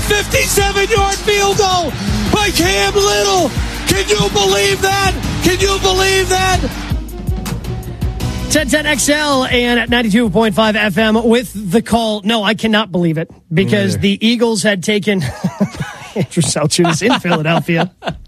57-yard field goal by Cam Little. Can you believe that? Can you believe that? 1010XL and at 92.5 FM with the call. No, I cannot believe it because the Eagles had taken Andrew Salchunas in Philadelphia.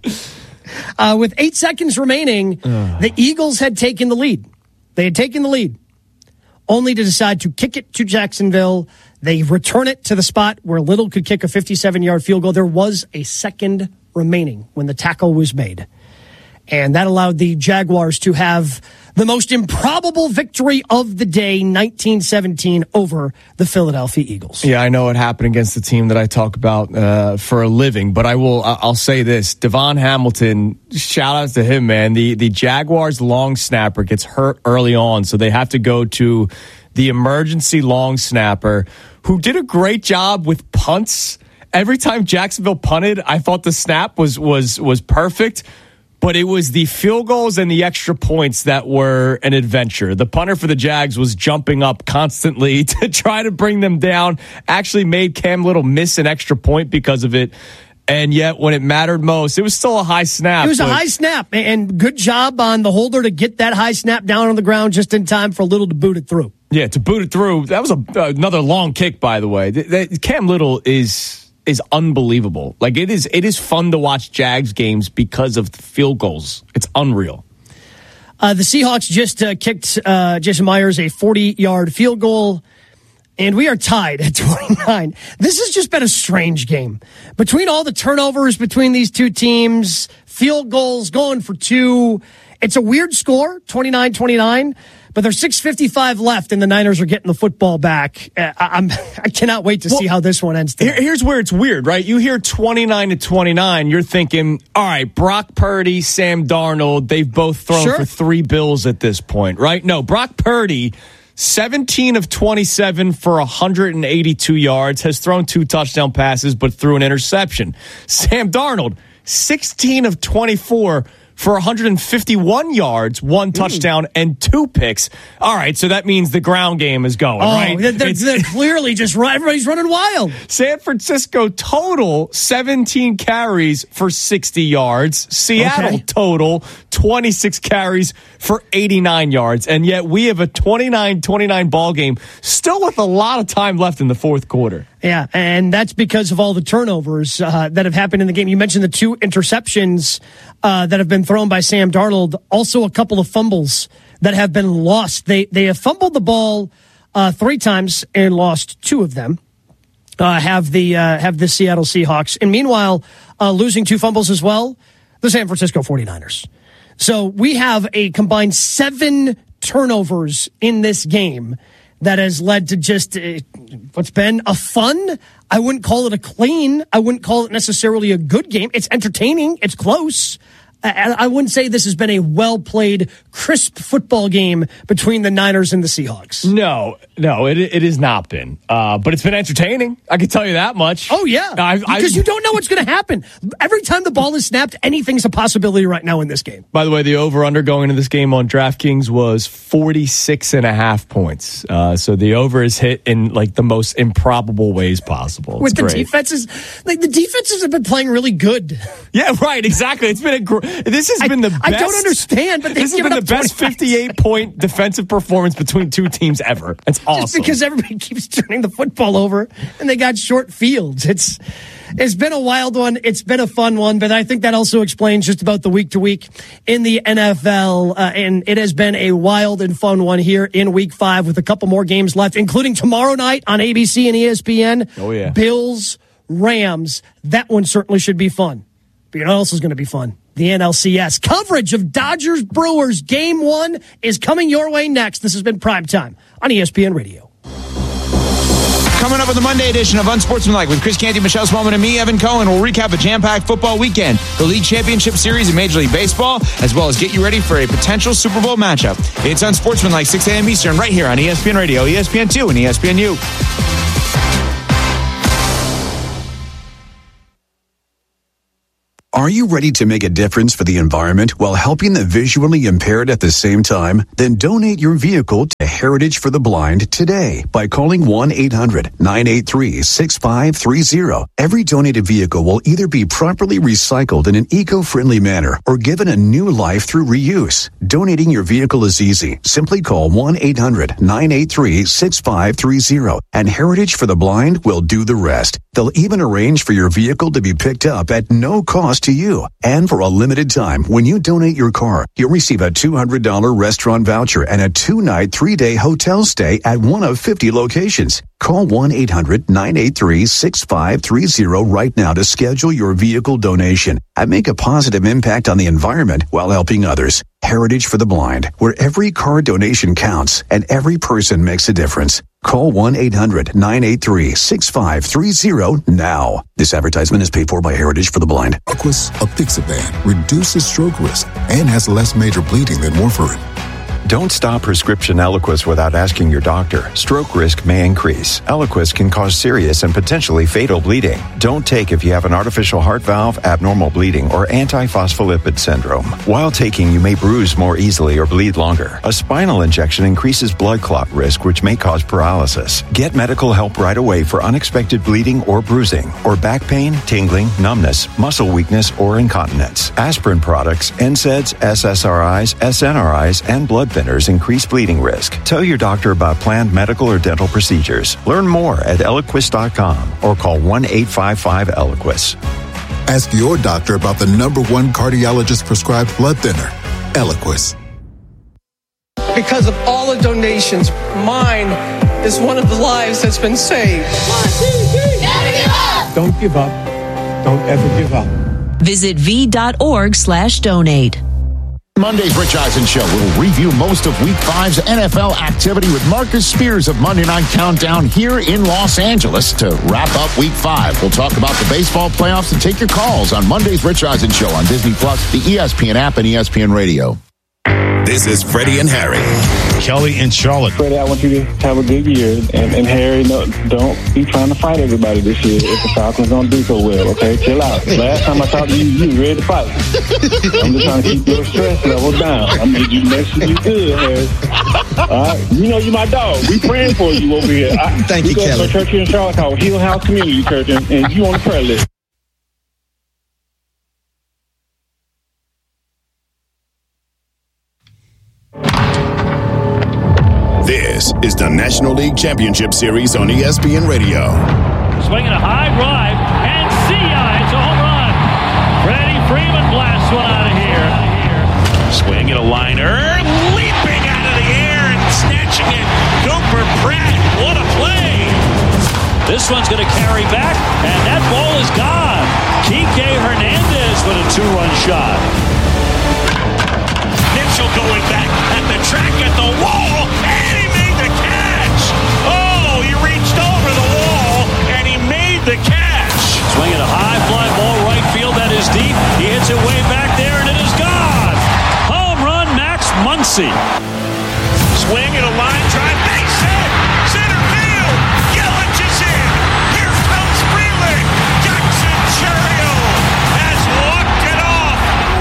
With 8 seconds remaining, the Eagles had taken the lead. They had taken the lead, only to decide to kick it to Jacksonville. They return it to the spot where Little could kick a 57-yard field goal. There was a second remaining when the tackle was made. And that allowed the Jaguars to have the most improbable victory of the day, 1917, over the Philadelphia Eagles. Yeah, I know it happened against the team that I talk about for a living, but I'll say this. Devon Hamilton, shout out to him, man. The Jaguars long snapper gets hurt early on, so they have to go to the emergency long snapper who did a great job with punts. Every time Jacksonville punted, I thought the snap was perfect. But it was the field goals and the extra points that were an adventure. The punter for the Jags was jumping up constantly to try to bring them down. Actually made Cam Little miss an extra point because of it. And yet, when it mattered most, it was still a high snap. It was a high snap, and good job on the holder to get that high snap down on the ground just in time for Little to boot it through. Yeah, to boot it through. That was another long kick, by the way. Cam Little is unbelievable. Like it is fun to watch Jags games because of the field goals. It's unreal. The Seahawks just kicked Jason Myers a 40-yard field goal, and we are tied at 29. This has just been a strange game. Between all the turnovers between these two teams, field goals going for two, it's a weird score, 29-29. But there's 6:55 left, and the Niners are getting the football back. I cannot wait to see how this one ends. Here's where it's weird, right? You hear 29-29, you're thinking, all right, Brock Purdy, Sam Darnold, they've both thrown for 3 bills at this point, right? No, Brock Purdy, 17 of 27 for 182 yards, has thrown 2 touchdown passes, but threw an interception. Sam Darnold, 16 of 24 for 151 yards, 1 touchdown, and 2 picks. All right, so that means the ground game is going, right? They're clearly just everybody's running wild. San Francisco total, 17 carries for 60 yards. Seattle total, 26 carries for 89 yards. And yet we have a 29-29 ball game, still with a lot of time left in the fourth quarter. Yeah, and that's because of all the turnovers that have happened in the game. You mentioned the 2 interceptions that have been thrown by Sam Darnold. Also, a couple of fumbles that have been lost. They have fumbled the ball 3 times and lost 2 of them. Have the Seattle Seahawks, and meanwhile, losing 2 fumbles as well, the San Francisco 49ers. So we have a combined 7 turnovers in this game that has led to just what's been a fun. I wouldn't call it a clean. I wouldn't call it necessarily a good game. It's entertaining. It's close. I wouldn't say this has been a well-played, crisp football game between the Niners and the Seahawks. No, it has not been. But it's been entertaining. I can tell you that much. Oh, yeah. Because you don't know what's going to happen. Every time the ball is snapped, anything's a possibility right now in this game. By the way, the over-under going into this game on DraftKings was 46.5 points. So the over is hit in like the most improbable ways possible. With the defenses, the defenses have been playing really good. Yeah, right. Exactly. It's been this has been the best. I don't understand, but this has been the best 58-point defensive performance between 2 teams ever. It's awesome. Just because everybody keeps turning the football over and they got short fields. It's been a wild one. It's been a fun one, but I think that also explains just about the week to week in the NFL. And it has been a wild and fun one here in week 5 with a couple more games left, including tomorrow night on ABC and ESPN. Oh, yeah. Bills, Rams. That one certainly should be fun. But you know what else is going to be fun? The NLCS. Coverage of Dodgers Brewers Game 1 is coming your way next. This has been Primetime on ESPN Radio. Coming up on the Monday edition of Unsportsmanlike with Chris Canty, Michelle Smallman, and me, Evan Cohen, we'll recap a jam-packed football weekend, the League Championship Series in Major League Baseball, as well as get you ready for a potential Super Bowl matchup. It's Unsportsmanlike, 6 a.m. Eastern, right here on ESPN Radio, ESPN2, and ESPNU. Are you ready to make a difference for the environment while helping the visually impaired at the same time? Then donate your vehicle to Heritage for the Blind today by calling 1-800-983-6530. Every donated vehicle will either be properly recycled in an eco-friendly manner or given a new life through reuse. Donating your vehicle is easy. Simply call 1-800-983-6530 and Heritage for the Blind will do the rest. They'll even arrange for your vehicle to be picked up at no cost to you. And for a limited time, when you donate your car, you'll receive a $200 restaurant voucher and a 2-night, 3-day hotel stay at one of 50 locations. Call 1-800-983-6530 right now to schedule your vehicle donation and make a positive impact on the environment while helping others. Heritage for the Blind, where every car donation counts and every person makes a difference. Call 1-800-983-6530 now. This advertisement is paid for by Heritage for the Blind. Eliquis Apixaban reduces stroke risk and has less major bleeding than warfarin. Don't stop prescription Eliquis without asking your doctor. Stroke risk may increase. Eliquis can cause serious and potentially fatal bleeding. Don't take if you have an artificial heart valve, abnormal bleeding, or antiphospholipid syndrome. While taking, you may bruise more easily or bleed longer. A spinal injection increases blood clot risk, which may cause paralysis. Get medical help right away for unexpected bleeding or bruising, or back pain, tingling, numbness, muscle weakness, or incontinence. Aspirin products, NSAIDs, SSRIs, SNRIs, and blood thinners increase bleeding risk. Tell your doctor about planned medical or dental procedures. Learn more at Eliquis.com or call 1-855-ELIQUIS. Ask your doctor about the #1 cardiologist-prescribed blood thinner, Eliquis. Because of all the donations, mine is one of the lives that's been saved. 1, 2, 3, never give up! Don't give up. Don't ever give up. Visit v.org/donate. Monday's Rich Eisen Show will review most of Week 5's NFL activity with Marcus Spears of Monday Night Countdown here in Los Angeles to wrap up Week 5. We'll talk about the baseball playoffs and take your calls on Monday's Rich Eisen Show on Disney+, the ESPN app, and ESPN Radio. This is Freddie and Harry. Kelly in Charlotte. Freddie, I want you to have a good year. And Harry, no, don't be trying to fight everybody this year if the Falcons don't do so well, okay? Chill out. Last time I talked to you, you were ready to fight. I'm just trying to keep your stress level down. I made you make sure you good, Harry. All right? You know you my dog. We praying for you over here. Thank you, Kelly. We go to a church here in Charlotte called Hill House Community Church, and you on the prayer list. This is the National League Championship Series on ESPN Radio. Swinging a high drive, and see ya, it's a home run. Freddie Freeman blasts one out of here. Swinging a liner, leaping out of the air and snatching it. Cooper Pratt, what a play. This one's going to carry back, and that ball is gone. Kike Hernandez with a 2-run shot. Mitchell going back at the track at the wall, and he made the catch. Oh, he reached over the wall, and he made the catch. Swinging a high fly ball right field that is deep. He hits it way back there, and it is gone. Home run, Max Muncy. Swinging a line drive, base hit, center field. Yelich is in. Here comes Freeling. Jackson Chourio has walked it off.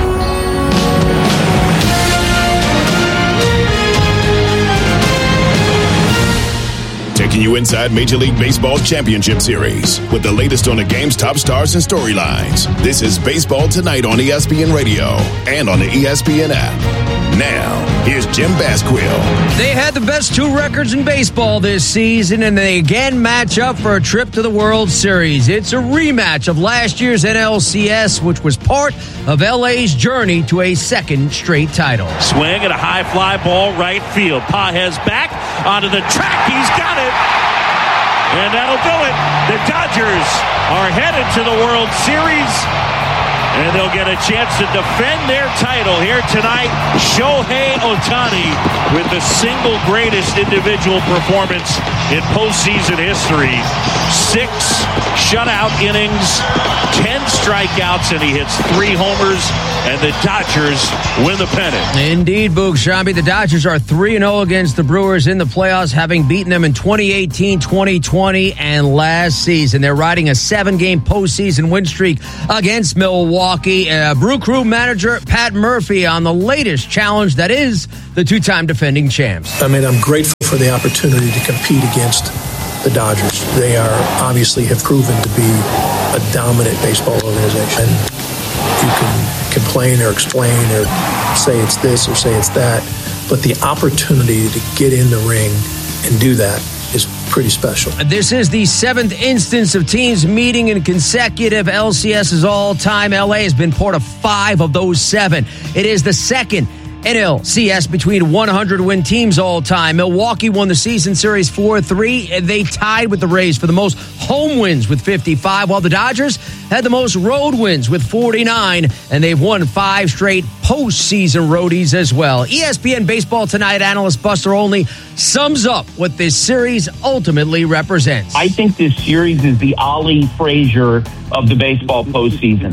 Taking you inside Major League Baseball's Championship Series with the latest on the game's top stars and storylines. This is Baseball Tonight on ESPN Radio and on the ESPN app. Now, here's Jim Basquill. They had the best 2 records in baseball this season, and they again match up for a trip to the World Series. It's a rematch of last year's NLCS, which was part of LA's journey to a second straight title. Swing at a high fly ball right field. Pages back onto the track. He's got it. And that'll do it. The Dodgers are headed to the World Series. And they'll get a chance to defend their title here tonight. Shohei Ohtani with the single greatest individual performance in postseason history. 6 shutout innings, 10 strikeouts, and he hits 3 homers, and the Dodgers win the pennant. Indeed, Boog Shambi. The Dodgers are 3-0 against the Brewers in the playoffs, having beaten them in 2018, 2020, and last season. They're riding a 7-game postseason win streak against Milwaukee. Milwaukee. Brew Crew manager Pat Murphy on the latest challenge that is the two-time defending champs. I mean, I'm grateful for the opportunity to compete against the Dodgers. They obviously have proven to be a dominant baseball organization. You can complain or explain or say it's this or say it's that, but the opportunity to get in the ring and do that is pretty special. This is the 7th instance of teams meeting in consecutive LCS's all-time. LA has been part of 5 of those 7. It is the second NLCS between 100-win teams all time. Milwaukee won the season series 4-3. They tied with the Rays for the most home wins with 55, while the Dodgers had the most road wins with 49, and they've won 5 straight postseason roadies as well. ESPN Baseball Tonight analyst Buster Olney sums up what this series ultimately represents. I think this series is the Ollie Frazier of the baseball postseason.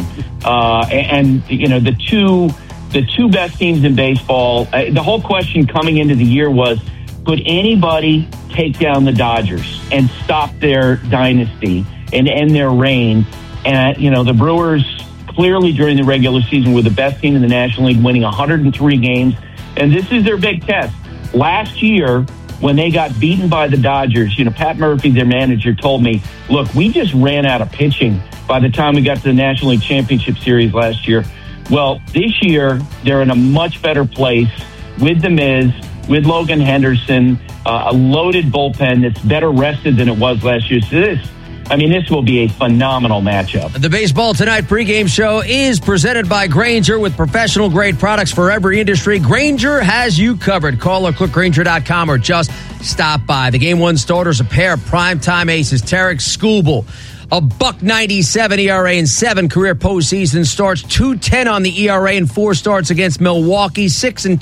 And you know, the two best teams in baseball, the whole question coming into the year was, could anybody take down the Dodgers and stop their dynasty and end their reign? And, you know, the Brewers clearly during the regular season were the best team in the National League, winning 103 games. And this is their big test. Last year, when they got beaten by the Dodgers, you know, Pat Murphy, their manager, told me, look, we just ran out of pitching by the time we got to the National League Championship Series last year. Well, this year, they're in a much better place with The Miz, with Logan Henderson, a loaded bullpen that's better rested than it was last year. So this will be a phenomenal matchup. The Baseball Tonight pregame show is presented by Grainger with professional-grade products for every industry. Grainger has you covered. Call or click Grainger.com or just stop by. The Game 1 starters, a pair of primetime aces, Tarek Skubal, a $1.97 ERA in 7 career postseason starts, 2.10 on the ERA in 4 starts against Milwaukee, 6-2,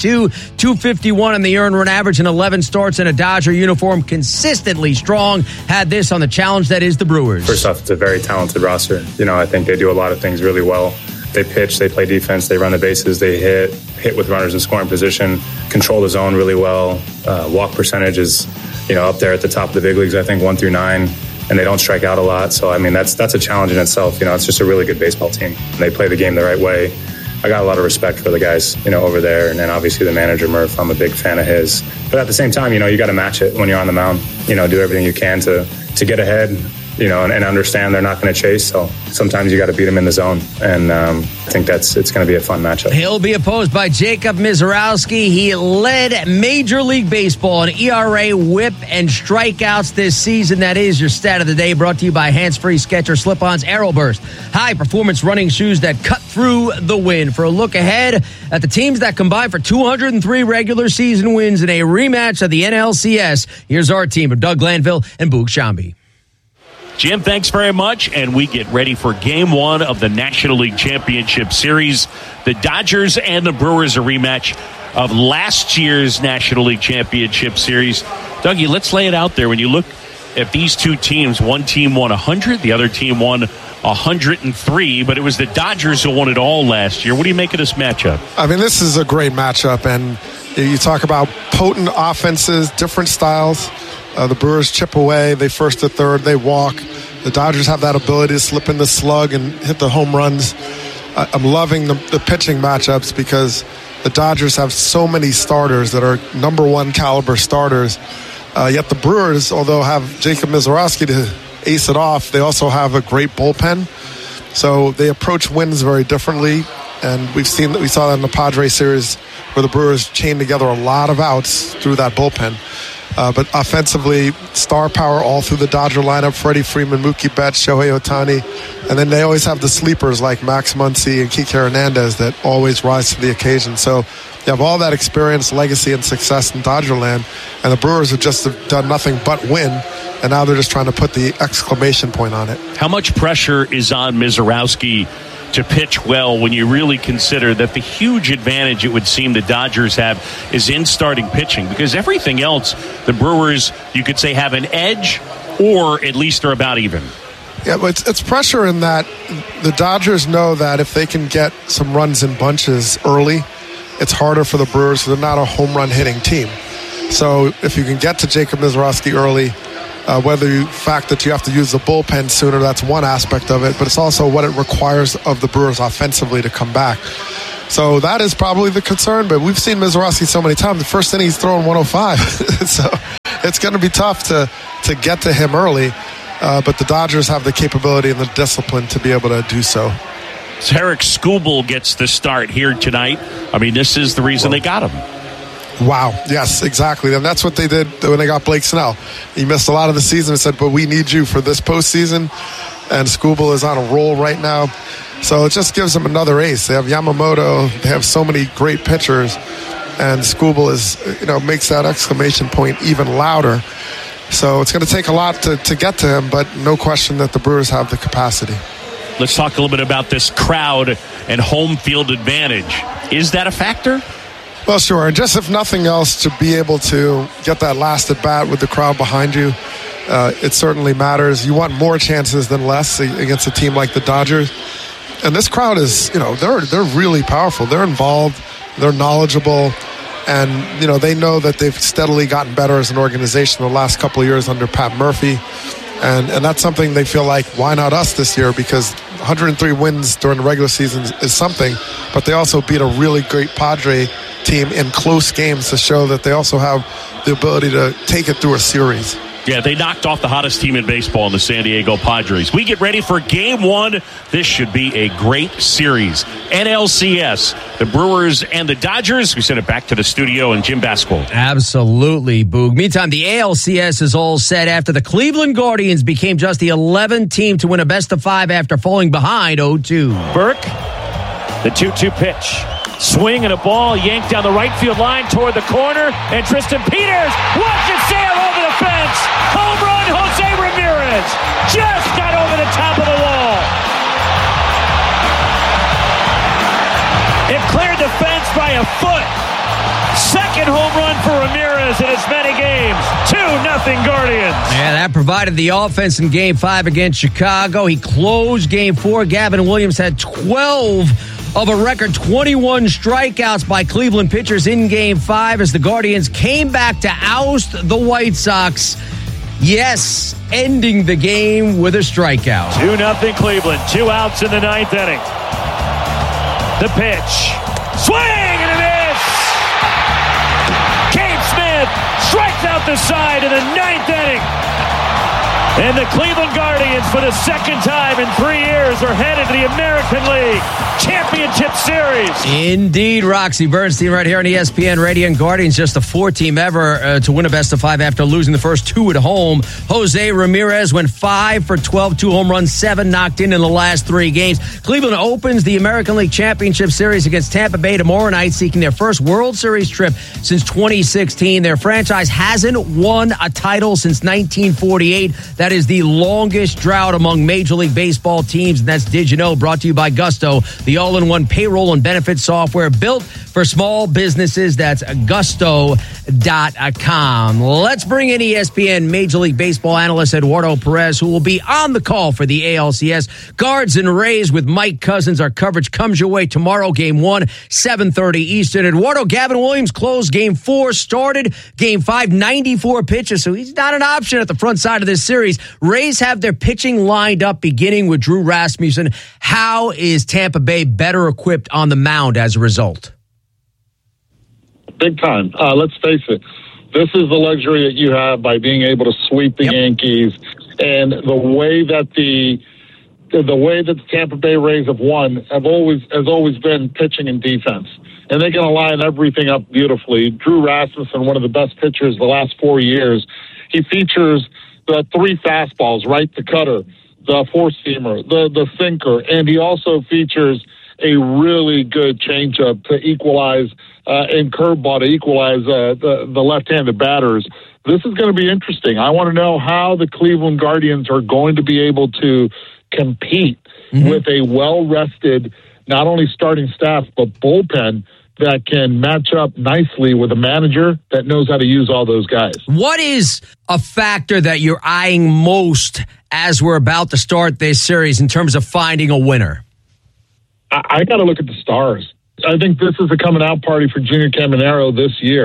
251 on the earned run average in 11 starts in a Dodger uniform, consistently strong. Had this on the challenge that is the Brewers. First off, it's a very talented roster. You know, I think they do a lot of things really well. They pitch, they play defense, they run the bases, they hit with runners in scoring position, control the zone really well. Walk percentage is, you know, up there at the top of the big leagues, I think 1 through 9. And they don't strike out a lot. So, I mean, that's a challenge in itself. You know, it's just a really good baseball team. They play the game the right way. I got a lot of respect for the guys, you know, over there. And then obviously the manager, Murph, I'm a big fan of his. But at the same time, you know, you got to match it when you're on the mound. You know, do everything you can to get ahead, you know, and understand they're not going to chase. So sometimes you got to beat them in the zone. And I think it's going to be a fun matchup. He'll be opposed by Jacob Misiorowski. He led Major League Baseball in ERA, whip, and strikeouts this season. That is your stat of the day, brought to you by Hands-Free Skechers Slip-Ons Aeroburst, high-performance running shoes that cut through the wind. For a look ahead at the teams that combine for 203 regular season wins in a rematch of the NLCS, here's our team of Doug Glanville and Boog Shambi. Jim, thanks very much, and we get ready for Game 1 of the National League Championship Series. The Dodgers and the Brewers, a rematch of last year's National League Championship Series. Dougie, let's lay it out there. When you look at these two teams, one team won 100, the other team won 103, but it was the Dodgers who won it all last year. What do you make of this matchup? I mean, this is a great matchup, and you talk about potent offenses, different styles. The Brewers chip away. They first to third. They walk. The Dodgers have that ability to slip in the slug and hit the home runs. I'm loving the pitching matchups because the Dodgers have so many starters that are number 1 caliber starters. Yet the Brewers, although have Jacob Misiorowski to ace it off, they also have a great bullpen. So they approach wins very differently. And we saw that in the Padres series where the Brewers chained together a lot of outs through that bullpen. But offensively, star power all through the Dodger lineup, Freddie Freeman, Mookie Betts, Shohei Ohtani. And then they always have the sleepers like Max Muncy and Kike Hernandez that always rise to the occasion. So you have all that experience, legacy, and success in Dodgerland. And the Brewers have just done nothing but win. And now they're just trying to put the exclamation point on it. How much pressure is on Misiorowski to pitch well when you really consider that the huge advantage it would seem the Dodgers have is in starting pitching? Because everything else, the Brewers, you could say, have an edge or at least are about even. Yeah, but it's pressure in that the Dodgers know that if they can get some runs in bunches early, it's harder for the Brewers. They're not a home run hitting team. So if you can get to Jacob Misiorowski early, fact that you have to use the bullpen sooner, that's one aspect of it, but it's also what it requires of the Brewers offensively to come back. So that is probably the concern, but we've seen Mizrachi so many times. The first inning he's throwing 105. So it's going to be tough to get to him early, but the Dodgers have the capability and the discipline to be able to do so. Tarik Skubal gets the start here tonight. I mean, this is the reason they got him. Wow. Yes, exactly. And that's what they did when they got Blake Snell. He missed a lot of the season and said, but we need you for this postseason. And Skubal is on a roll right now. So it just gives them another ace. They have Yamamoto. They have so many great pitchers. And Skubal makes that exclamation point even louder. So it's going to take a lot to get to him, but no question that the Brewers have the capacity. Let's talk a little bit about this crowd and home field advantage. Is that a factor? Well, sure. And just if nothing else, to be able to get that last at bat with the crowd behind you, it certainly matters. You want more chances than less against a team like the Dodgers. And this crowd is, they're really powerful. They're involved. They're knowledgeable. And, they know that they've steadily gotten better as an organization the last couple of years under Pat Murphy. And that's something they feel like, why not us this year? Because 103 wins during the regular season is something, but they also beat a really great Padre team in close games to show that they also have the ability to take it through a series. Yeah, they knocked off the hottest team in baseball in the San Diego Padres. We get ready for Game 1. This should be a great series. NLCS, the Brewers and the Dodgers. We send it back to the studio and Jim Basco. Absolutely, Boog. Meantime, the ALCS is all set after the Cleveland Guardians became just the 11th team to win a best-of-5 after falling behind 0-2. Burke, the 2-2 pitch. Swing and a ball yanked down the right field line toward the corner, and Tristan Peters watch it sail over the fence. Home run, Jose Ramirez just got over the top of the wall. It cleared the fence by a foot. Second home run for Ramirez in as many games. 2-0 Guardians. Yeah, that provided the offense in Game 5 against Chicago. He closed Game 4. Gavin Williams had 12 of a record 21 strikeouts by Cleveland pitchers in Game 5 as the Guardians came back to oust the White Sox. Yes, ending the game with a strikeout. 2-0 Cleveland. 2 outs in the 9th inning. The pitch. Swing and a miss. Cade Smith strikes out the side in the 9th inning. And the Cleveland Guardians, for the second time in 3 years, are headed to the American League Championship Series. Indeed, Roxy Bernstein right here on ESPN Radio. And Guardians just the 4th team ever to win a best-of-5 after losing the first 2 at home. Jose Ramirez went 5 for 12, 2 home runs, 7 knocked in the last 3 games. Cleveland opens the American League Championship Series against Tampa Bay tomorrow night, seeking their first World Series trip since 2016. Their franchise hasn't won a title since 1948. That is the longest drought among Major League Baseball teams, and that's Did You Know, brought to you by Gusto, the all-in-one payroll and benefits software built for small businesses. That's Gusto.com. Let's bring in ESPN Major League Baseball analyst Eduardo Perez, who will be on the call for the ALCS. Guards and Rays with Mike Cousins. Our coverage comes your way tomorrow, Game 1, 7:30 Eastern. Eduardo, Gavin Williams closed Game 4, started Game 5, 94 pitches, so he's not an option at the front side of this series. Rays have their pitching lined up, beginning with Drew Rasmussen. How is Tampa Bay better equipped on the mound as a result? Big time. Let's face it. This is the luxury that you have by being able to sweep the Yankees, and the way that the Tampa Bay Rays have won has always been pitching and defense, and they can align everything up beautifully. Drew Rasmussen, one of the best pitchers the last 4 years, he features the 3 fastballs, right? The cutter, the four-seamer, the sinker, and he also features a really good changeup to equalize and curveball to equalize the left-handed batters. This is going to be interesting. I want to know how the Cleveland Guardians are going to be able to compete with a well-rested, not only starting staff, but bullpen that can match up nicely with a manager that knows how to use all those guys. What is a factor that you're eyeing most as we're about to start this series in terms of finding a winner? I got to look at the stars. I think this is a coming out party for Junior Caminero this year.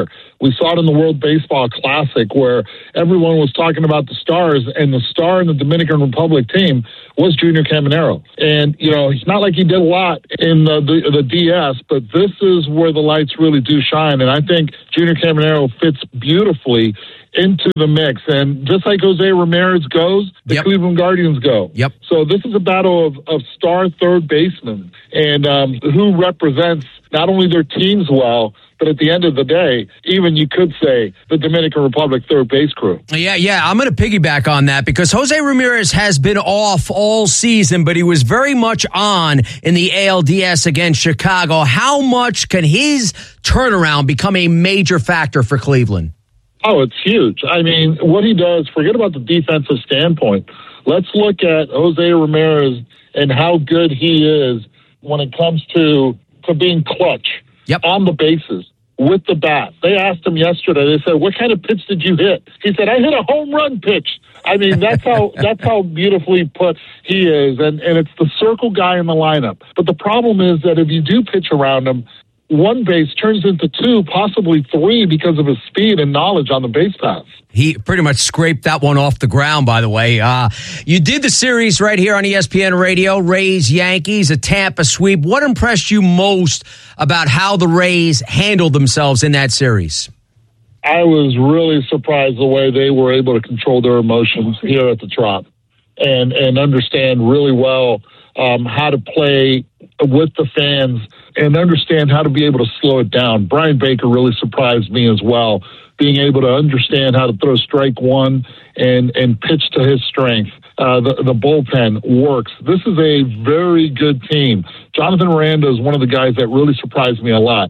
We saw it in the World Baseball Classic where everyone was talking about the stars, and the star in the Dominican Republic team was Junior Caminero. And, it's not like he did a lot in the DS, but this is where the lights really do shine. And I think Junior Caminero fits beautifully into the mix. And just like Jose Ramirez goes, the Cleveland Guardians go. Yep. So this is a battle of star third basemen and who represents not only their teams well, but at the end of the day, even you could say the Dominican Republic third base crew. Yeah. I'm going to piggyback on that because Jose Ramirez has been off all season, but he was very much on in the ALDS against Chicago. How much can his turnaround become a major factor for Cleveland? Oh, it's huge. I mean, what he does, forget about the defensive standpoint. Let's look at Jose Ramirez and how good he is when it comes to being clutch on the bases with the bat. They asked him yesterday, they said, what kind of pitch did you hit? He said, I hit a home run pitch. I mean, that's how beautifully put he is. And it's the circle guy in the lineup. But the problem is that if you do pitch around him, one base turns into two, possibly three, because of his speed and knowledge on the base paths. He pretty much scraped that one off the ground, by the way. You did the series right here on ESPN Radio, Rays, Yankees, a Tampa sweep. What impressed you most about how the Rays handled themselves in that series? I was really surprised the way they were able to control their emotions here at the Trop and understand really well how to play with the fans and understand how to be able to slow it down. Brian Baker really surprised me as well, being able to understand how to throw strike one and pitch to his strength. The bullpen works. This is a very good team. Jonathan Miranda is one of the guys that really surprised me a lot.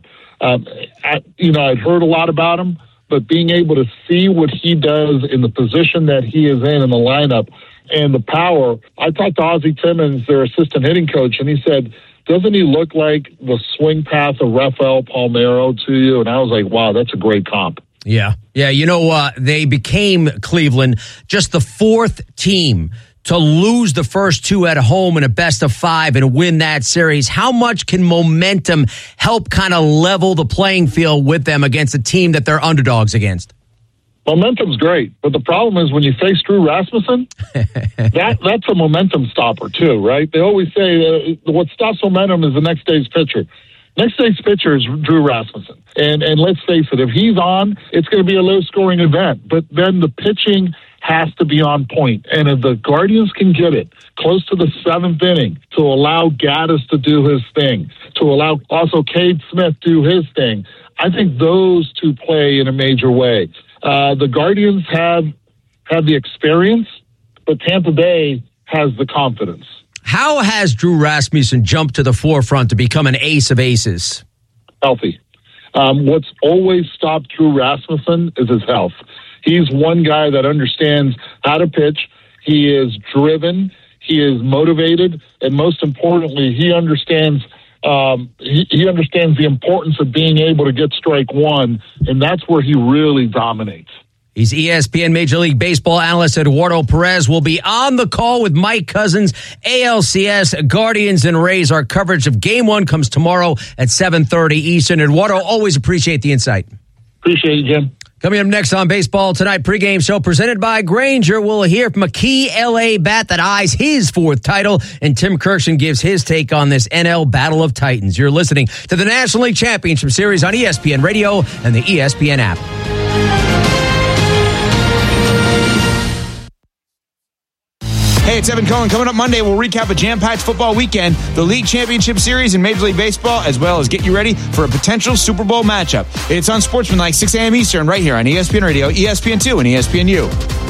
I'd heard a lot about him, but being able to see what he does in the position that he is in the lineup and the power. I talked to Ozzie Timmons, their assistant hitting coach, and he said, doesn't he look like the swing path of Rafael Palmeiro to you? And I was like, wow, that's a great comp. Yeah. They became, Cleveland, just the fourth team to lose the first two at home in a best of five and win that series. How much can momentum help kind of level the playing field with them against a team that they're underdogs against? Momentum's great, but the problem is when you face Drew Rasmussen, that's a momentum stopper too, right? They always say what stops momentum is the next day's pitcher. Next day's pitcher is Drew Rasmussen. And let's face it, if he's on, it's going to be a low-scoring event. But then the pitching has to be on point. And if the Guardians can get it close to the seventh inning to allow Gaddis to do his thing, to allow also Cade Smith do his thing, I think those two play in a major way. The Guardians have the experience, but Tampa Bay has the confidence. How has Drew Rasmussen jumped to the forefront to become an ace of aces? Healthy. What's always stopped Drew Rasmussen is his health. He's one guy that understands how to pitch. He is driven. He is motivated. And most importantly, he understands he understands the importance of being able to get strike one, and that's where he really dominates. He's ESPN Major League Baseball analyst Eduardo Perez. Will be on the call with Mike Cousins, ALCS, Guardians, and Rays. Our coverage of Game 1 comes tomorrow at 7:30 Eastern. Eduardo, always appreciate the insight. Appreciate you, Jim. Coming up next on Baseball Tonight, pregame show presented by Grainger. We'll hear from a key LA bat that eyes his fourth title, and Tim Kirkshin gives his take on this NL Battle of Titans. You're listening to the National League Championship Series on ESPN Radio and the ESPN app. Hey, it's Evan Cohen. Coming up Monday, we'll recap a jam-packed football weekend, the League Championship Series in Major League Baseball, as well as get you ready for a potential Super Bowl matchup. It's on Sportsmanlike, 6 a.m. Eastern, right here on ESPN Radio, ESPN2, and ESPNU.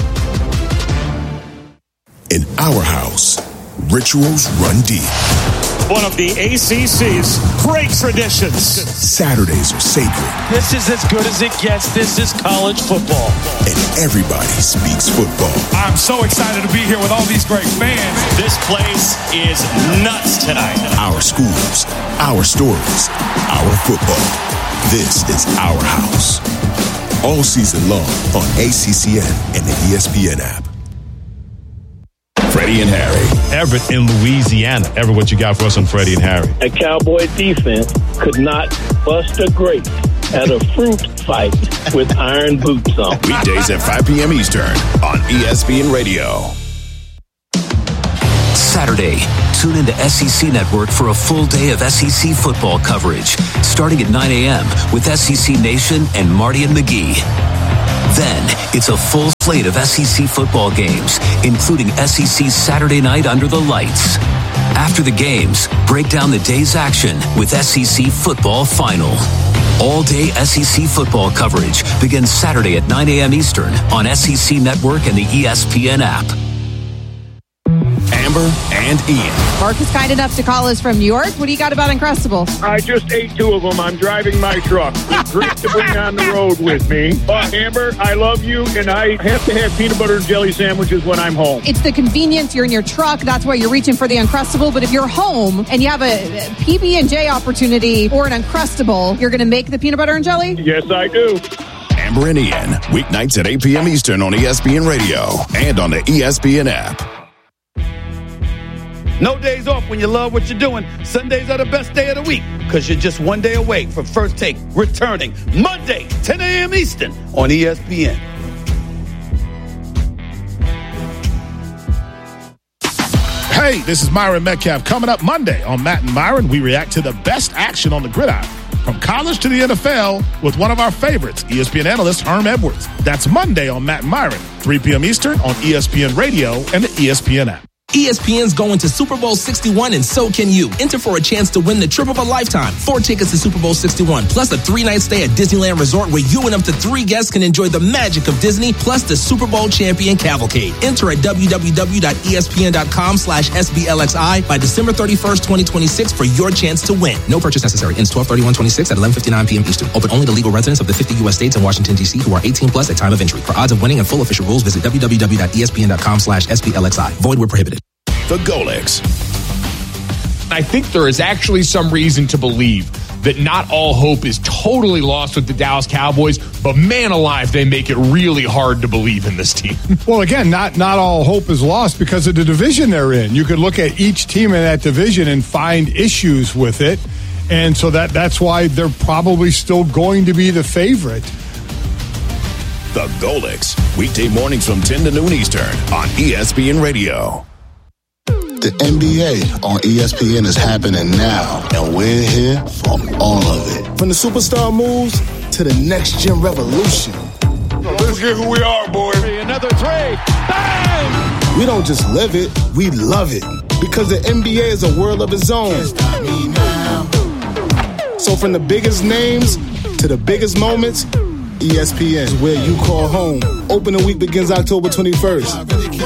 In our house, rituals run deep. One of the ACC's great traditions. Saturdays are sacred. This is as good as it gets. This is college football. And everybody speaks football. I'm so excited to be here with all these great fans. This place is nuts tonight. Our schools, our stories, our football. This is our house. All season long on ACCN and the ESPN app. Freddie and Harry. Everett in Louisiana. Everett, what you got for us on Freddie and Harry? A Cowboy defense could not bust a grape at a fruit fight with iron boots on. Weekdays at 5 p.m. Eastern on ESPN Radio. Saturday, tune into SEC Network for a full day of SEC football coverage, starting at 9 a.m. with SEC Nation and Marty and McGee. Then, it's a full slate of SEC football games, including SEC Saturday Night Under the Lights. After the games, break down the day's action with SEC Football Final. All-day SEC football coverage begins Saturday at 9 a.m. Eastern on SEC Network and the ESPN app. Amber and Ian. Mark is kind enough to call us from New York. What do you got about Uncrustables? I just ate 2 of them. I'm driving my truck. It's great to bring on the road with me. Amber, I love you, and I have to have peanut butter and jelly sandwiches when I'm home. It's the convenience. You're in your truck. That's why you're reaching for the Uncrustable. But if you're home and you have a PB&J opportunity or an Uncrustable, you're going to make the peanut butter and jelly? Yes, I do. Amber and Ian, weeknights at 8 p.m. Eastern on ESPN Radio and on the ESPN app. No days off when you love what you're doing. Sundays are the best day of the week because you're just one day away from First Take returning Monday, 10 a.m. Eastern on ESPN. Hey, this is Myron Metcalf. Coming up Monday on Matt and Myron, we react to the best action on the gridiron. From college to the NFL with one of our favorites, ESPN analyst Herm Edwards. That's Monday on Matt and Myron, 3 p.m. Eastern on ESPN Radio and the ESPN app. ESPN's going to Super Bowl 61, and so can you. Enter for a chance to win the trip of a lifetime. 4 tickets to Super Bowl 61, plus a 3-night stay at Disneyland Resort where you and up to 3 guests can enjoy the magic of Disney, plus the Super Bowl champion cavalcade. Enter at www.espn.com/SBLXI by December 31st, 2026 for your chance to win. No purchase necessary. Ends 12/31/26 at 11:59 p.m. Eastern. Open only to legal residents of the 50 U.S. states and Washington, D.C. who are 18 plus at time of entry. For odds of winning and full official rules, visit www.espn.com/SBLXI. Void where prohibited. The Golix. I think there is actually some reason to believe that not all hope is totally lost with the Dallas Cowboys, but man alive, they make it really hard to believe in this team. Well, again, not all hope is lost because of the division they're in. You could look at each team in that division and find issues with it, and so that's why they're probably still going to be the favorite. The Golix. Weekday mornings from 10 to noon Eastern on ESPN Radio. The NBA on ESPN is happening now, and we're here for all of it. From the superstar moves to the next-gen revolution. Let's get who we are, boy. Another 3. Bang! We don't just live it, we love it. Because the NBA is a world of its own. So from the biggest names to the biggest moments, ESPN is where you call home. Opening week begins October 21st.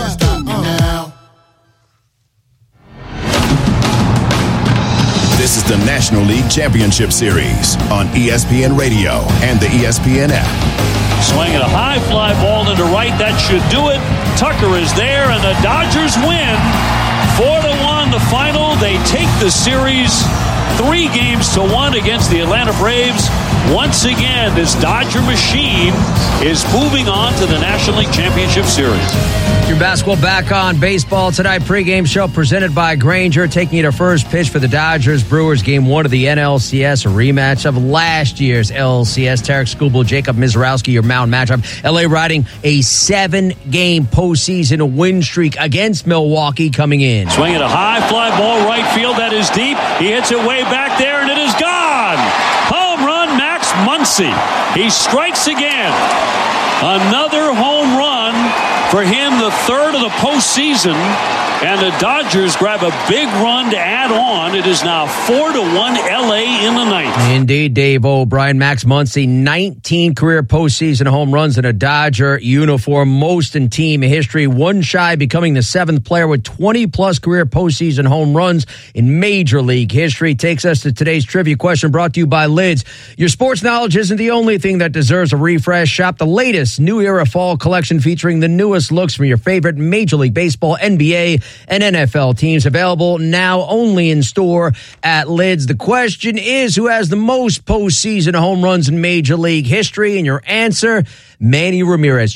This is the National League Championship Series on ESPN Radio and the ESPN app. Swinging a high fly ball into right. That should do it. Tucker is there, and the Dodgers win 4-1 the final. They take the series 3-1 against the Atlanta Braves. Once again, this Dodger machine is moving on to the National League Championship Series. Your basketball back on. Baseball tonight. Pregame show presented by Grainger, taking you to first pitch for the Dodgers Brewers Game 1 of the NLCS, a rematch of last year's LCS. Tarek Skubal, Jacob Mizrowski, your mound matchup. LA riding a 7-game postseason win streak against Milwaukee coming in. Swinging a high fly ball right field. That is deep. He hits it way back there, and it is gone. Home run, Max Muncy. He strikes again. Another home run for him, the third of the postseason. And the Dodgers grab a big run to add on. It is now 4-1 LA in the ninth. Indeed, Dave O'Brien. Max Muncy, 19 career postseason home runs in a Dodger uniform, most in team history. One shy becoming the 7th player with 20-plus career postseason home runs in Major League history. Takes us to today's trivia question brought to you by Lids. Your sports knowledge isn't the only thing that deserves a refresh. Shop the latest New Era Fall collection featuring the newest looks from your favorite Major League Baseball, NBA, and NFL teams. Available now only in store at Lids. The question is, who has the most postseason home runs in Major League history? And your answer, Manny Ramirez,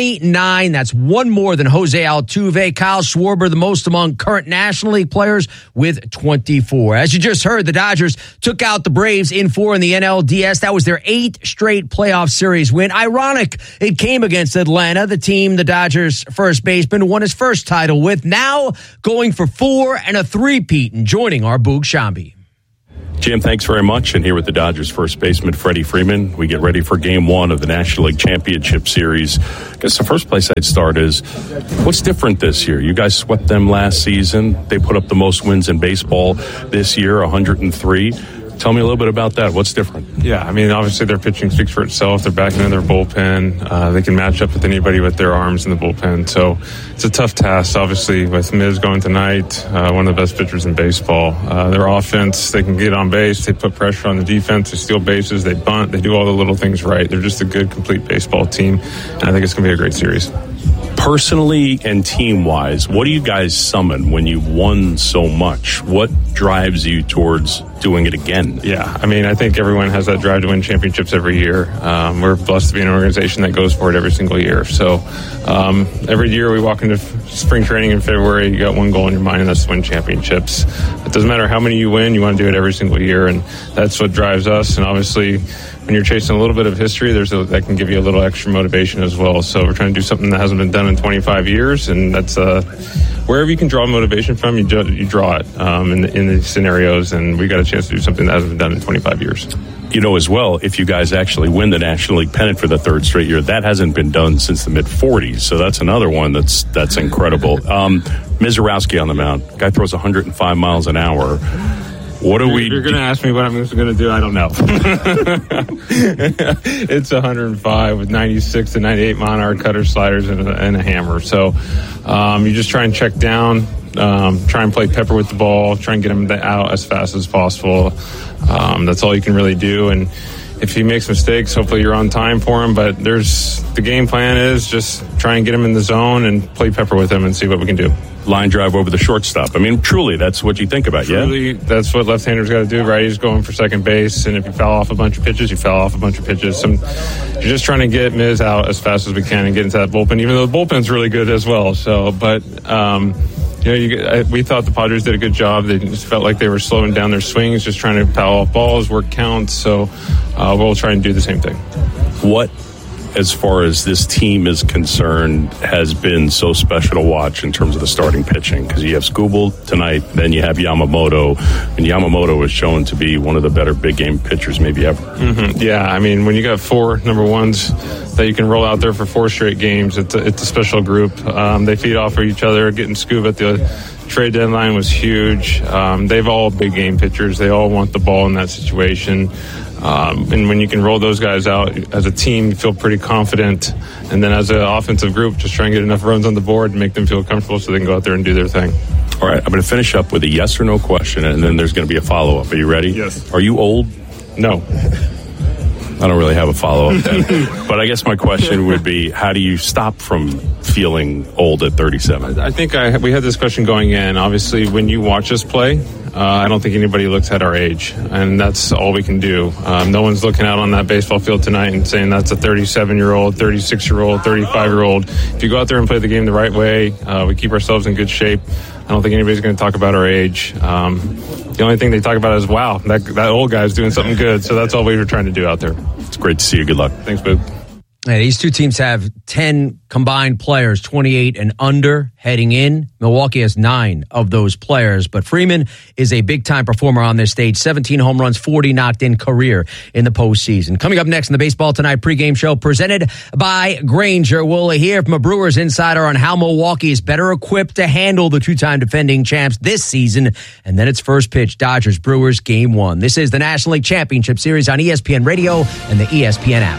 29. That's one more than Jose Altuve. Kyle Schwarber, the most among current National League players, with 24. As you just heard, the Dodgers took out the Braves in 4 in the NLDS. That was their 8th straight playoff series win. Ironic, it came against Atlanta, the team the Dodgers first baseman won his first title with. Now going for 4 and a 3-peat, and joining our Boog Shambi. Jim, thanks very much. And here with the Dodgers first baseman, Freddie Freeman, we get ready for Game 1 of the National League Championship Series. I guess the first place I'd start is, what's different this year? You guys swept them last season. They put up the most wins in baseball this year, 103. Tell me a little bit about that. What's different? Yeah, I mean, obviously their pitching speaks for itself. They're backing in their bullpen. They can match up with anybody with their arms in the bullpen. So it's a tough task, obviously, with Miz going tonight, one of the best pitchers in baseball. Their offense, they can get on base. They put pressure on the defense. They steal bases. They bunt. They do all the little things right. They're just a good, complete baseball team, and I think it's going to be a great series. Personally and team-wise, what do you guys summon when you've won so much? What drives you towards doing it again? Yeah, I mean, I think everyone has that drive to win championships every year. We're blessed to be an organization that goes for it every single year. So every year we walk into spring training in February, you got one goal in your mind, and that's to win championships. It doesn't matter how many you win, you want to do it every single year, and that's what drives us. And obviously, when you're chasing a little bit of history, that can give you a little extra motivation as well. So we're trying to do something that hasn't been done in 25 years, and that's wherever you can draw motivation from, you draw it in these scenarios, and we got a chance to do something that hasn't been done in 25 years. You know, as well, if you guys actually win the National League pennant for the 3rd straight year, that hasn't been done since the mid-'40s, so that's another one that's incredible. Mizorowski on the mound. Guy throws 105 miles an hour. What are we? You're going to ask me what I'm going to do. I don't know. It's 105 with 96 to 98 mile-an-hour cutter sliders and a hammer. So you just try and check down, try and play pepper with the ball, try and get him out as fast as possible. That's all you can really do. And if he makes mistakes, hopefully you're on time for him. But the game plan is just try and get him in the zone and play pepper with him and see what we can do. Line drive over the shortstop. I mean, truly, that's what you think about, truly, yeah? That's what left-handers got to do, right? He's going for second base, and if you foul off a bunch of pitches, you foul off a bunch of pitches. You're just trying to get Miz out as fast as we can and get into that bullpen, even though the bullpen's really good as well. So, but we thought the Padres did a good job. They just felt like they were slowing down their swings, just trying to foul off balls, work counts. So we'll try and do the same thing. What, as far as this team is concerned, has been so special to watch in terms of the starting pitching? Because you have Skubal tonight, then you have Yamamoto, and Yamamoto is shown to be one of the better big game pitchers maybe ever. Mm-hmm. Yeah, I mean, when you got 4 number ones that you can roll out there for 4 straight games, it's a special group. They feed off of each other. Getting Scoob at the trade deadline was huge. They've all big game pitchers. They all want the ball in that situation. And when you can roll those guys out as a team, you feel pretty confident. And then as an offensive group, just try and get enough runs on the board and make them feel comfortable so they can go out there and do their thing. All right, I'm going to finish up with a yes or no question, and then there's going to be a follow-up. Are you ready? Yes. Are you old? No. I don't really have a follow-up then. But I guess my question would be, how do you stop from feeling old at 37? I think we had this question going in. Obviously, when you watch us play, I don't think anybody looks at our age, and that's all we can do. No one's looking out on that baseball field tonight and saying that's a 37-year-old, 36-year-old, 35-year-old. If you go out there and play the game the right way, we keep ourselves in good shape. I don't think anybody's going to talk about our age. The only thing they talk about is, wow, that old guy's doing something good. So that's all we were trying to do out there. It's great to see you. Good luck. Thanks, Boog. Yeah, these two teams have 10 combined players, 28 and under heading in. Milwaukee has 9 of those players, but Freeman is a big-time performer on this stage. 17 home runs, 40 knocked-in career in the postseason. Coming up next in the Baseball Tonight pregame show presented by Grainger, we'll hear from a Brewers insider on how Milwaukee is better equipped to handle the 2-time defending champs this season. And then it's first pitch, Dodgers-Brewers Game 1. This is the National League Championship Series on ESPN Radio and the ESPN app.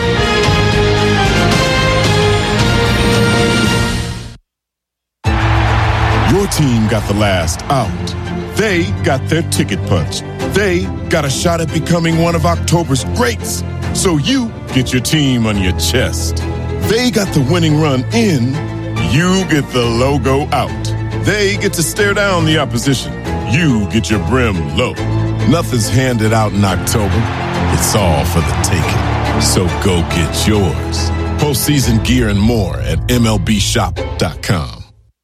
Your team got the last out. They got their ticket punched. They got a shot at becoming one of October's greats. So you get your team on your chest. They got the winning run in. You get the logo out. They get to stare down the opposition. You get your brim low. Nothing's handed out in October. It's all for the taking. So go get yours. Postseason gear and more at MLBShop.com.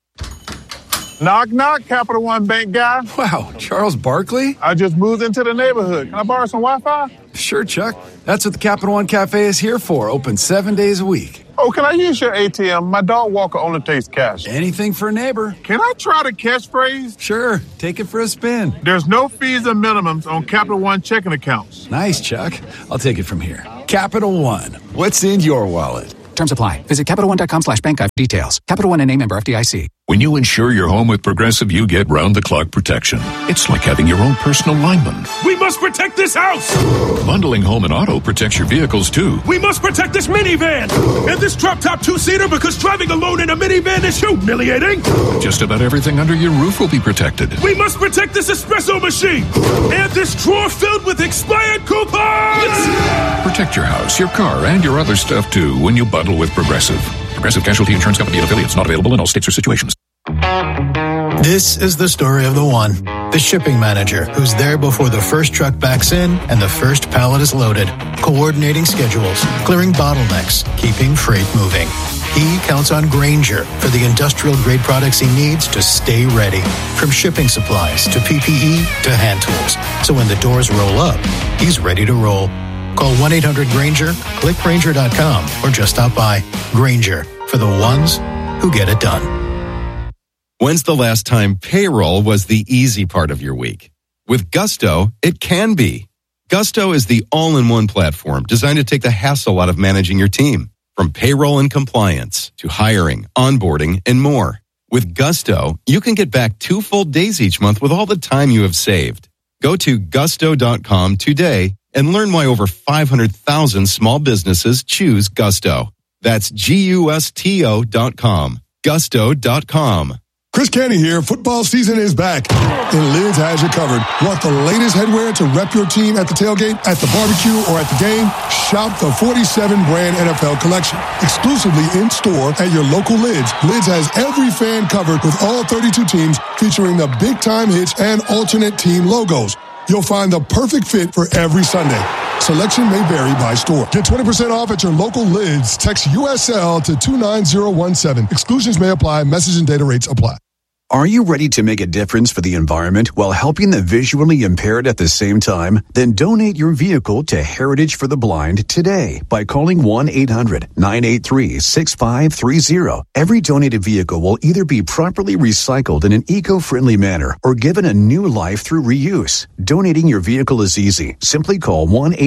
Knock, knock, Capital One Bank guy. Wow, Charles Barkley? I just moved into the neighborhood. Can I borrow some Wi-Fi? Sure, Chuck. That's what the Capital One Cafe is here for. Open 7 days a week. Oh, can I use your ATM? My dog walker only takes cash. Anything for a neighbor. Can I try the catchphrase? Sure. Take it for a spin. There's no fees or minimums on Capital One checking accounts. Nice, Chuck. I'll take it from here. Capital One. What's in your wallet? Terms apply. Visit CapitalOne.com/bankguide for details. Capital One and a member FDIC. When you insure your home with Progressive, you get round-the-clock protection. It's like having your own personal lineman. We must protect this house! Bundling home and auto protects your vehicles, too. We must protect this minivan! And this drop-top two-seater because driving alone in a minivan is humiliating! Just about everything under your roof will be protected. We must protect this espresso machine! And this drawer filled with expired coupons! Protect your house, your car, and your other stuff, too, when you bundle with Progressive. Progressive Casualty Insurance Company and affiliates. Not available in all states or situations. This is the story of the one, the shipping manager, who's there before the first truck backs in and the first pallet is loaded, coordinating schedules, clearing bottlenecks, keeping freight moving. He counts on Grainger for the industrial-grade products he needs to stay ready, from shipping supplies to PPE to hand tools. So when the doors roll up, he's ready to roll. Call 1-800-GRAINGER, click Grainger.com, or just stop by. Grainger, for the ones who get it done. When's the last time payroll was the easy part of your week? With Gusto, it can be. Gusto is the all-in-one platform designed to take the hassle out of managing your team. From payroll and compliance to hiring, onboarding, and more. With Gusto, you can get back 2 full days each month with all the time you have saved. Go to gusto.com today and learn why over 500,000 small businesses choose Gusto. That's GUSTO.com. Gusto.com. Chris Canty here. Football season is back, and Lids has you covered. Want the latest headwear to rep your team at the tailgate, at the barbecue, or at the game? Shop the 47-brand NFL collection. Exclusively in-store at your local Lids. Lids has every fan covered with all 32 teams featuring the big-time hits and alternate team logos. You'll find the perfect fit for every Sunday. Selection may vary by store. Get 20% off at your local Lids. Text USL to 29017. Exclusions may apply. Message and data rates apply. Are you ready to make a difference for the environment while helping the visually impaired at the same time? Then donate your vehicle to Heritage for the Blind today by calling 1-800-983-6530. Every donated vehicle will either be properly recycled in an eco-friendly manner or given a new life through reuse. Donating your vehicle is easy. Simply call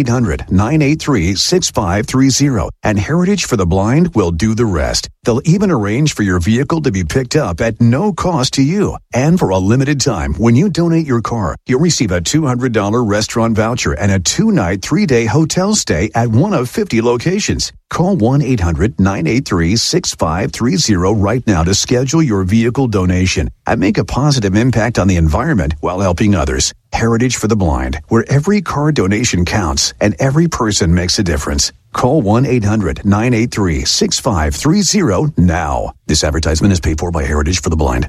1-800-983-6530 and Heritage for the Blind will do the rest. They'll even arrange for your vehicle to be picked up at no cost to you. And for a limited time, when you donate your car, you'll receive a $200 restaurant voucher and a 2-night, 3-day hotel stay at one of 50 locations. Call 1-800-983-6530 right now to schedule your vehicle donation and make a positive impact on the environment while helping others. Heritage for the Blind, where every car donation counts and every person makes a difference. Call 1-800-983-6530 now. This advertisement is paid for by Heritage for the Blind.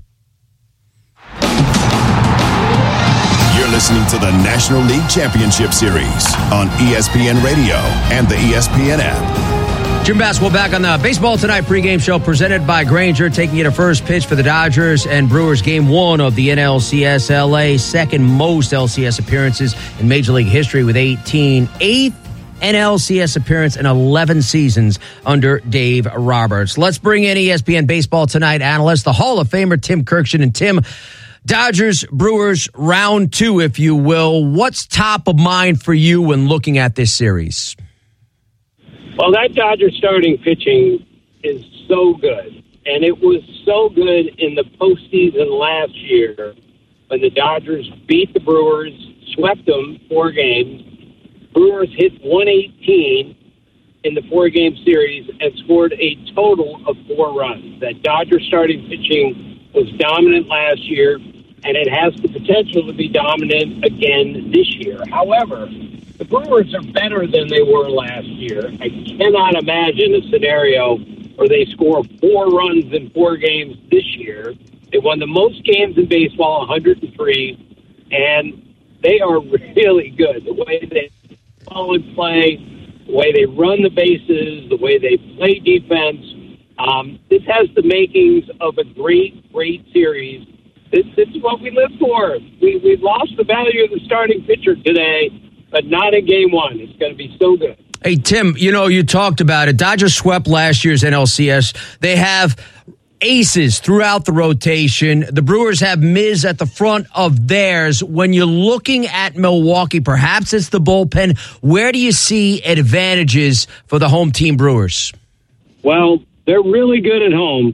You're listening to the National League Championship Series on ESPN Radio and the ESPN app. Jim Basketball back on the Baseball Tonight pregame show presented by Grainger, taking it a first pitch for the Dodgers and Brewers game 1 of the NLCS LA, second most LCS appearances in Major League history with 18, 8th NLCS appearance in 11 seasons under Dave Roberts. Let's bring in ESPN Baseball Tonight analyst, the Hall of Famer Tim Kurkjian. And Tim, Dodgers, Brewers, round 2, if you will. What's top of mind for you when looking at this series? Well, that Dodgers starting pitching is so good. And it was so good in the postseason last year when the Dodgers beat the Brewers, swept them 4 games. Brewers hit 118 in the 4-game series and scored a total of 4 runs. That Dodgers starting pitching was dominant last year, and it has the potential to be dominant again this year. However, the Brewers are better than they were last year. I cannot imagine a scenario where they score 4 runs in 4 games this year. They won the most games in baseball, 103, and they are really good. The way they follow play, the way they run the bases, the way they play defense. This has the makings of a great, great series. This is what we live for. We lost the value of the starting pitcher today, but not in game one. It's going to be so good. Hey, Tim, you talked about it. Dodgers swept last year's NLCS. They have aces throughout the rotation. The Brewers have Miz at the front of theirs. When you're looking at Milwaukee, perhaps it's the bullpen. Where do you see advantages for the home team Brewers? Well, they're really good at home.